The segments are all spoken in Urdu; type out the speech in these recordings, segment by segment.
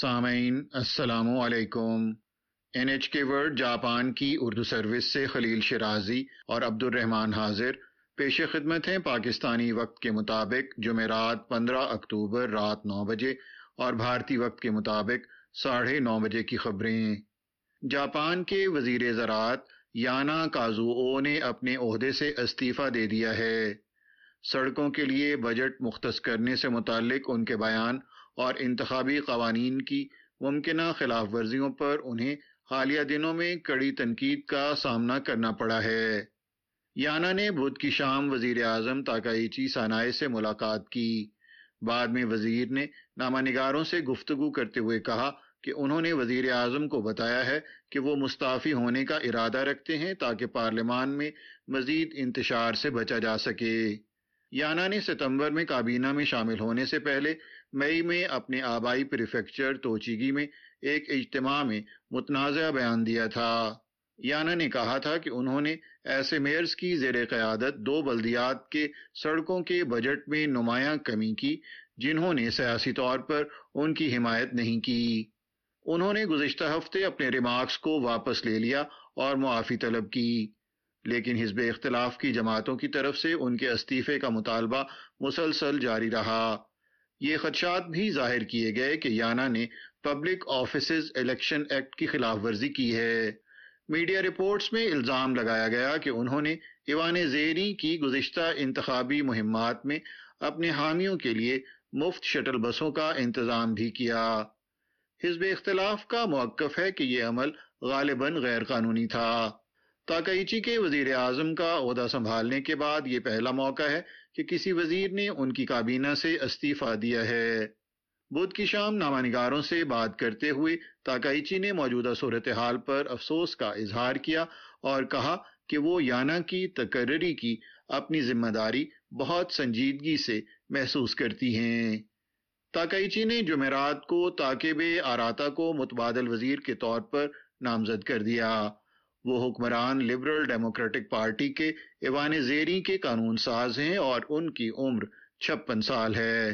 سامعین السلام علیکم۔ NHK ورلڈ جاپان کی اردو سروس سے خلیل شرازی اور عبد الرحمن حاضر پیش خدمت ہیں پاکستانی وقت کے مطابق جمعرات 15 اکتوبر رات 9 بجے اور بھارتی وقت کے مطابق 9:30 بجے کی خبریں۔ جاپان کے وزیر زراعت یانا کازوو نے اپنے عہدے سے استعفیٰ دے دیا ہے۔ سڑکوں کے لیے بجٹ مختص کرنے سے متعلق ان کے بیان اور انتخابی قوانین کی ممکنہ خلاف ورزیوں پر انہیں حالیہ دنوں میں کڑی تنقید کا سامنا کرنا پڑا ہے۔ یانا نے بدھ کی شام وزیر اعظم تاکائیچی سانائے سے ملاقات کی۔ بعد میں وزیر نے نامہ نگاروں سے گفتگو کرتے ہوئے کہا کہ انہوں نے وزیر اعظم کو بتایا ہے کہ وہ مستعفی ہونے کا ارادہ رکھتے ہیں تاکہ پارلیمان میں مزید انتشار سے بچا جا سکے۔ یانا نے ستمبر میں کابینہ میں شامل ہونے سے پہلے مئی میں اپنے آبائی پریفیکچر توچیگی میں ایک اجتماع میں متنازع بیان دیا تھا۔ یانا نے کہا تھا کہ انہوں نے ایسے میئرز کی زیر قیادت 2 بلدیات کے سڑکوں کے بجٹ میں نمایاں کمی کی جنہوں نے سیاسی طور پر ان کی حمایت نہیں کی۔ انہوں نے گزشتہ ہفتے اپنے ریمارکس کو واپس لے لیا اور معافی طلب کی، لیکن حزب اختلاف کی جماعتوں کی طرف سے ان کے استعفے کا مطالبہ مسلسل جاری رہا۔ یہ خدشات بھی ظاہر کیے گئے کہ یانا نے پبلک آفیسز الیکشن ایکٹ کی خلاف ورزی کی ہے۔ میڈیا رپورٹس میں الزام لگایا گیا کہ انہوں نے ایوان زیریں کی گزشتہ انتخابی مہمات میں اپنے حامیوں کے لیے مفت شٹل بسوں کا انتظام بھی کیا۔ حزب اختلاف کا موقف ہے کہ یہ عمل غالباً غیر قانونی تھا۔ تاکائیچی کے وزیر اعظم کا عہدہ سنبھالنے کے بعد یہ پہلا موقع ہے کہ کسی وزیر نے ان کی کابینہ سے استعفیٰ دیا ہے۔ بدھ کی شام نامہ نگاروں سے بات کرتے ہوئے تاکائیچی نے موجودہ صورتحال پر افسوس کا اظہار کیا اور کہا کہ وہ یانا کی تقرری کی اپنی ذمہ داری بہت سنجیدگی سے محسوس کرتی ہیں۔ تاکائیچی نے جمعرات کو تاکیبے آراتا کو متبادل وزیر کے طور پر نامزد کر دیا۔ وہ حکمران لبرل ڈیموکریٹک پارٹی کے ایوان زیریں کے قانون ساز ہیں اور ان کی عمر 56 سال ہے۔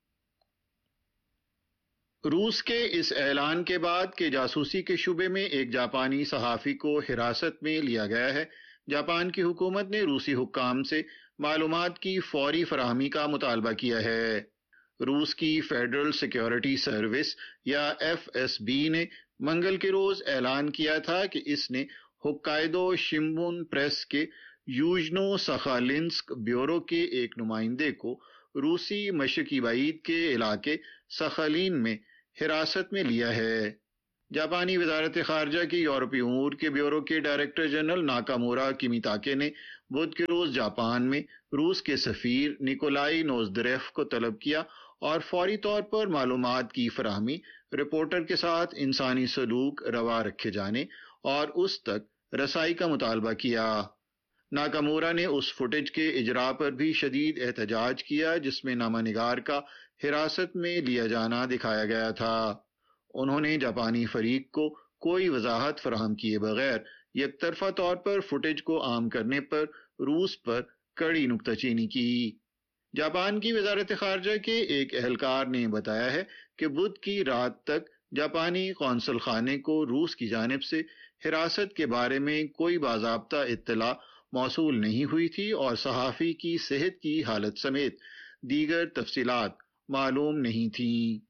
روس کے اس اعلان کے بعد کہ جاسوسی کے شبے میں ایک جاپانی صحافی کو حراست میں لیا گیا ہے، جاپان کی حکومت نے روسی حکام سے معلومات کی فوری فراہمی کا مطالبہ کیا ہے۔ روس کی فیڈرل سیکیورٹی سروس یا FSB نے منگل کے روز اعلان کیا تھا کہ اس نے ہوکائیدو شنبون پریس کے یوجنو ساخالنسک بیورو کے ایک نمائندے کو روسی مشرقی بعید کے علاقے ساخالین میں حراست میں لیا ہے۔ جاپانی وزارت خارجہ کی یورپی امور کے بیورو کے ڈائریکٹر جنرل ناکامورا کیمیتاکے نے بدھ کے روز جاپان میں روس کے سفیر نیکولائی نوزدریف کو طلب کیا اور فوری طور پر معلومات کی فراہمی، رپورٹر کے ساتھ انسانی سلوک روا رکھے جانے اور اس تک رسائی کا مطالبہ کیا۔ ناکامورا نے اس فوٹیج کے اجرا پر بھی شدید احتجاج کیا جس میں نامہ نگار کا حراست میں لیا جانا دکھایا گیا تھا۔ انہوں نے جاپانی فریق کو کوئی وضاحت فراہم کیے بغیر یک طرفہ طور پر فوٹیج کو عام کرنے پر روس پر کڑی نکتہ چینی کی۔ جاپان کی وزارت خارجہ کے ایک اہلکار نے بتایا ہے کہ بدھ کی رات تک جاپانی قونصل خانے کو روس کی جانب سے حراست کے بارے میں کوئی باضابطہ اطلاع موصول نہیں ہوئی تھی اور صحافی کی صحت کی حالت سمیت دیگر تفصیلات معلوم نہیں تھیں۔